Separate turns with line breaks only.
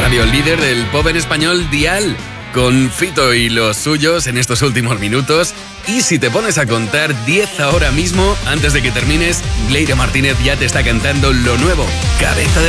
radio líder del pop en español Dial, con Fito y los suyos en estos últimos minutos. Y si te pones a contar 10 ahora mismo, antes de que termines, Gleire Martínez ya te está cantando lo nuevo, Cabeza de